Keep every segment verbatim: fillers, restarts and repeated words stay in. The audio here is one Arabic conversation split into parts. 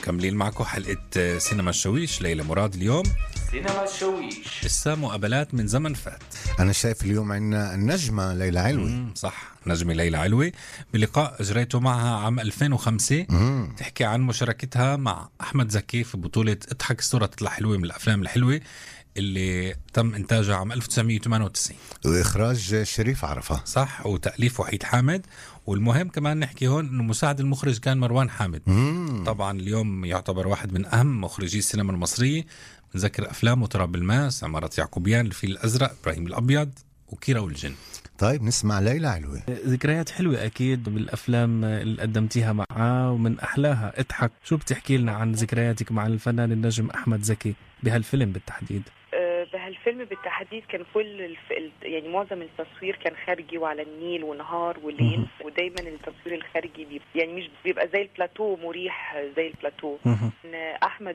مكملين معكم حلقة سينما الشويش. ليلى مراد اليوم سينما الشويش. لسه مقابلات من زمن فات. أنا شايف اليوم عندنا النجمة ليلى علوي. صح، نجمة ليلى علوي بلقاء أجريته معها عام ألفين وخمسة. مم. تحكي عن مشاركتها مع أحمد زكي في بطولة اضحك الصورة تطلع حلوة من الأفلام الحلوة اللي تم إنتاجها عام ألف وتسعمية وثمانية وتسعين، وإخراج شريف عرفة. صح، وتأليف وحيد حامد. والمهم كمان نحكي هون إنه مساعد المخرج كان مروان حامد. مم. طبعا اليوم يعتبر واحد من أهم مخرجي السينما المصرية. نذكر أفلام تراب الماس، عمارة يعقوبيان، الفيل الأزرق، إبراهيم الأبيض، وكيرة والجن. طيب نسمع ليلى علوي. ذكريات حلوة أكيد بالأفلام اللي قدمتيها معاه، ومن أحلاها اضحك. شو بتحكي لنا عن ذكرياتك مع الفنان النجم أحمد زكي بهالفيلم بالتحديد؟ بهالفيلم بالتحديد كان كل الف... يعني معظم التصوير كان خارجي وعلى النيل ونهار وليل، ودايما التصوير الخارجي بيبقى يعني مش بيبقى زي البلاتو مريح زي البلاتو. إن أحمد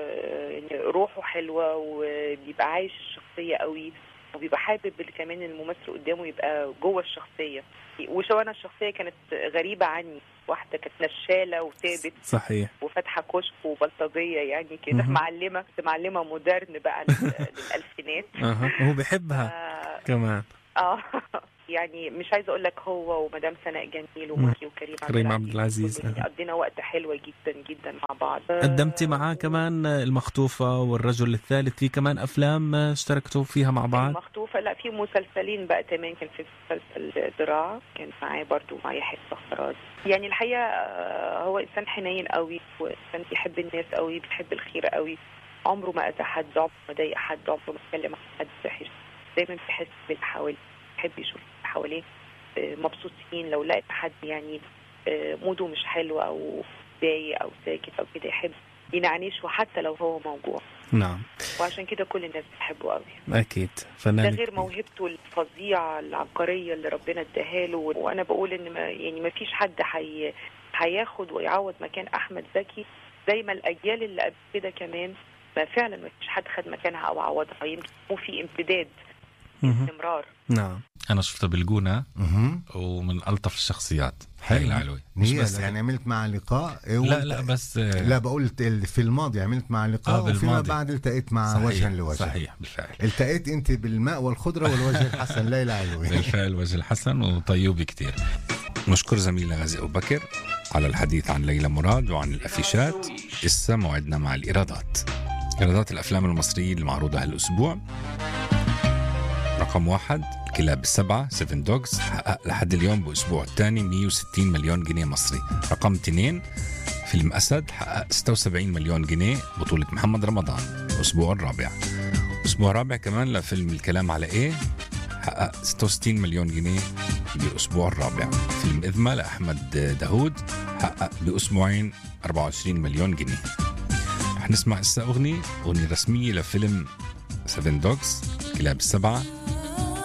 يعني روحه حلوة وبيبقى عايش الشخصية قوي، وبيبقى حابب كمان الممثل قدامه يبقى جوه الشخصية. وشو أنا الشخصية كانت غريبة عني، واحدة كانت نشالة وثابت صحيح وفتحة كشك وبلطجية يعني كده، معلمة معلمة مودرن بقى للألفينات. أه. وهو بيحبها آه كمان. اه يعني مش عايزه اقول لك هو ومدام سناء جميل ومكي وكريم كريم عبد العزيز يعني قضينا وقت حلوة جدا جدا مع بعض. قدمتي معاه كمان المخطوفة والرجل الثالث، في كمان أفلام اشتركتوا فيها مع بعض؟ المخطوفة لا، في مسلسلين بقى كمان. كان في مسلسل ذراع كان معاه برضو مع يحيى الصخرات. يعني الحقيقة هو إنسان حنين قوي، وإنسان بيحب الناس قوي، بيحب الخير قوي. عمره ما أذى حد، عمره ما ضايق حد، عمره ما اتكلم عن حد وحش. دايما بيحس باللي حواليه، بيحب يشوف اللي حواليه مبسوطين. لو لقى حد يعني موده مش حلو او ضايق او ساكت او كده، يحب ينعنشه حتى لو هو موجوع. نعم، وعشان كده كل الناس بتحبه قوي. اكيد فنان. ده غير موهبته الفظيعه العبقريه اللي ربنا اداها له. وانا بقول ان ما يعني ما فيش حد حي... هياخد ويعوض مكان احمد زكي زي ما الاجيال اللي قبل كده كمان ما فعلا ما فيش حد خد مكانها او عوضها. يمكن في امتداد استمرار. نعم، أنا شفتها بالجونة ومن ألطف الشخصيات. حلو علوي. مش بس يعني عملت مع لقاء. لا لا بس لا بقول في الماضي عملت مع لقاء، آه وفيما بعد التقيت مع صحيح وجها لوجه. صحيح بالفعل. التقيت أنت بالماء والخضرة والوجه الحسن ليلى علوي. بالفعل وجه الحسن وطيوبي كتير. نشكر زميلنا غازي أبو بكر على الحديث عن ليلى مراد وعن الأفيشات. لسه موعدنا مع الإيرادات. إيرادات الأفلام المصرية المعروضة هالأسبوع: رقم واحد كلاب السبعة سيفن دوغز، حقق لحد اليوم بأسبوع الثاني مية وستين مليون جنيه مصري. رقم اثنين فيلم أسد، حقق ستة وسبعين مليون جنيه، بطولة محمد رمضان، أسبوع الرابع. أسبوع رابع كمان لفيلم الكلام على إيه، حقق ستة وستين مليون جنيه بأسبوع الرابع. فيلم إذمة لأحمد داود حقق بأسبوعين أربعة وعشرين مليون جنيه. رح نسمع إسا أغنية أغنية رسمية لفيلم سيفن دوغز كلاب السبعة